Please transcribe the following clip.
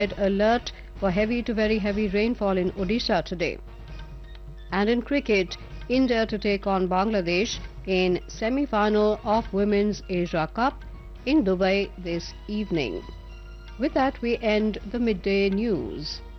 red alert for heavy to very heavy rainfall in Odisha today. And in cricket, India to take on Bangladesh in semi-final of Women's Asia Cup in Dubai this evening. With that, we end the midday news.